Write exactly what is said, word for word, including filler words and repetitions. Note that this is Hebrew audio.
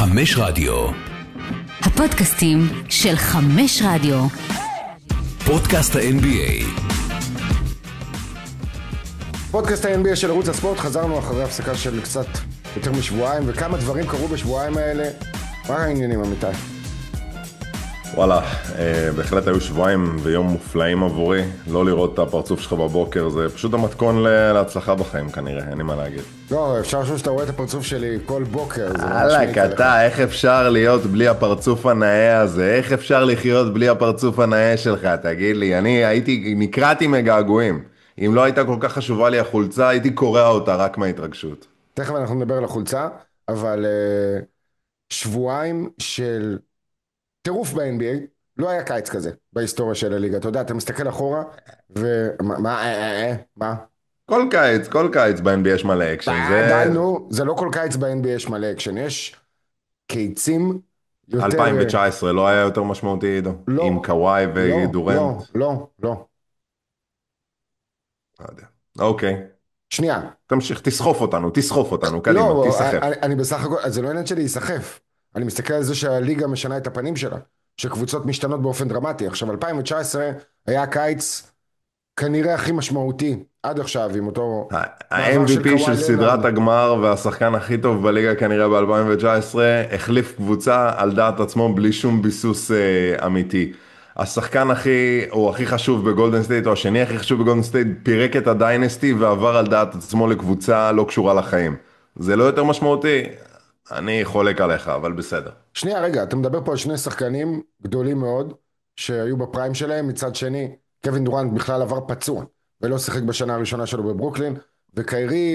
חמש רדיו. הפודקאסטים של חמש רדיו. פודקאסט ה-אן בי איי. פודקאסט ה-אן בי איי של ערוץ הספורט. חזרנו אחרי הפסקה של קצת יותר משבועיים, וכמה דברים קרו בשבועיים האלה. מה העניינים, אמיתי? וואלה, אה, בהחלט היו שבועיים ויום מופלאים עבורי. לא לראות את הפרצוף שלך בבוקר, זה פשוט המתכון להצלחה בחיים כנראה, אין לי מה להגיד. לא, אפשר לחשוב שאתה רואה את הפרצוף שלי כל בוקר. אלק, אתה, איך אפשר להיות בלי הפרצוף הנאה הזה? איך אפשר לחיות בלי הפרצוף הנאה שלך? תגיד לי, אני הייתי, נקראתי מגעגועים. אם לא הייתה כל כך חשובה לי החולצה, הייתי קורא אותה רק מההתרגשות. תכף אנחנו נדבר על החולצה, אבל uh, שבועיים של טירוף ב-אן בי איי, לא היה קיץ כזה בהיסטוריה של הליגה. אתה יודע, אתה מסתכל אחורה, ומה, מה, אה, אה, אה, מה? כל קיץ, כל קיץ ב-אן בי איי יש מלא אקשן. זה... די, נו, זה לא כל קיץ ב-אן בי איי יש מלא אקשן, יש קיצים יותר... אלפיים תשע עשרה לא היה יותר משמעותי, עידו? לא, עם קוואי ודורנט? לא, לא, לא. לא יודע. אוקיי. שנייה. תמשיך, תסחוף אותנו, תסחוף אותנו, קדימה, לא, תסחף. אני, אני בסך הכל, זה לא עניין שלי להיסחף. אני מסתכל על זה שהליגה משנה את הפנים שלה, שקבוצות משתנות באופן דרמטי. עכשיו, אלפיים תשע עשרה היה הקיץ כנראה הכי משמעותי עד עכשיו, עם אותו... ה-אם וי פי של סדרת הגמר והשחקן הכי טוב בליגה כנראה ב-אלפיים תשע עשרה החליף קבוצה על דעת עצמו בלי שום ביסוס אה, אמיתי. השחקן הכי, או הכי חשוב בגולדן סטייט, או השני הכי חשוב בגולדן סטייט, פירק את הדיינסטי ועבר על דעת עצמו לקבוצה לא קשורה לחיים. זה לא יותר משמעותי? אני חולק עליך, אבל בסדר. שנייה, רגע, אתה מדבר פה על שני שחקנים גדולים מאוד, שהיו בפריים שלהם. מצד שני, קווין דורנט בכלל עבר פצוע, ולא שיחק בשנה הראשונה שלו בברוקלין, וקיירי